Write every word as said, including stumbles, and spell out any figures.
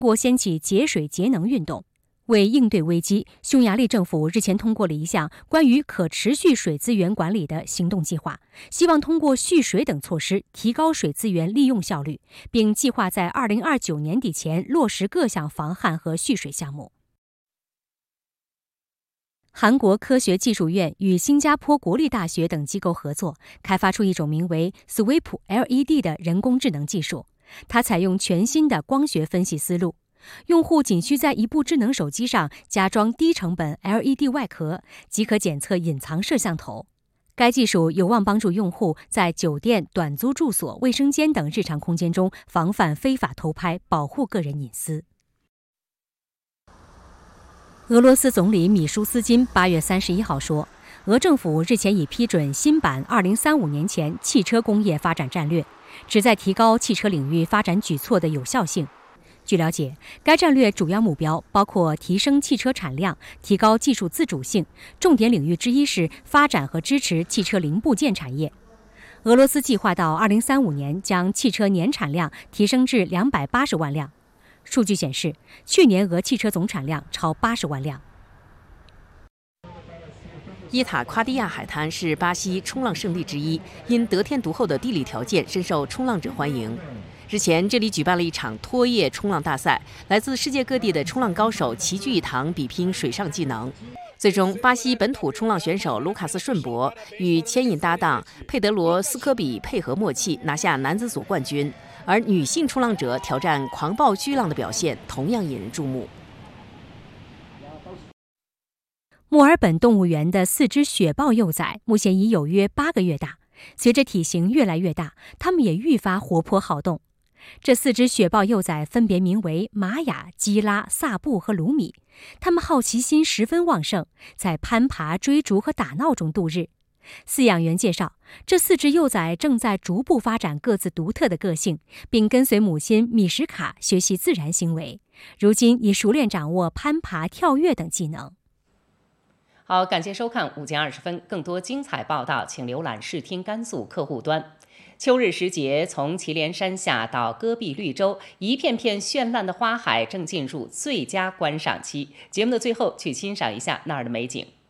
国掀起节水节能运动。为应对危机，匈牙利政府日前通过了一项关于可持续水资源管理的行动计划，希望通过蓄水等措施提高水资源利用效率，并计划在二零二九年底前落实各项防旱和蓄水项目。韩国科学技术院与新加坡国立大学等机构合作，开发出一种名为 Sweep L E D 的人工智能技术。它采用全新的光学分析思路，用户仅需在一部智能手机上加装低成本 L E D 外壳，即可检测隐藏摄像头。该技术有望帮助用户在酒店、短租住所、卫生间等日常空间中防范非法偷拍，保护个人隐私。俄罗斯总理米舒斯金八月三十一号说，俄政府日前已批准新版二零三五年前汽车工业发展战略，旨在提高汽车领域发展举措的有效性。据了解，该战略主要目标包括提升汽车产量、提高技术自主性，重点领域之一是发展和支持汽车零部件产业。俄罗斯计划到二零三五年将汽车年产量提升至两百八十万辆。数据显示，去年俄汽车总产量超八十万辆。 伊塔夸蒂亚海滩是巴西冲浪圣地之一，因得天独厚的地理条件，深受冲浪者欢迎。日前，这里举办了一场拖曳冲浪大赛，来自世界各地的冲浪高手齐聚一堂，比拼水上技能。最终，巴西本土冲浪选手卢卡斯顺伯与牵引搭档佩德罗斯科比配合默契，拿下男子组冠军。而女性冲浪者挑战狂暴巨浪的表现同样引人注目。 墨尔本动物园的四只雪豹幼崽目前已有约八个月大，随着体型越来越大，它们也愈发活泼好动。这四只雪豹幼崽分别名为玛雅、基拉、萨布和卢米，它们好奇心十分旺盛，在攀爬、追逐和打闹中度日。饲养员介绍，这四只幼崽正在逐步发展各自独特的个性，并跟随母亲米什卡学习自然行为，如今已熟练掌握攀爬、跳跃等技能。 好，感谢收看午间二十分，更多精彩报道，请浏览视听甘肃客户端。秋日时节，从祁连山下到戈壁绿洲，一片片绚烂的花海正进入最佳观赏期。节目的最后，去欣赏一下那儿的美景。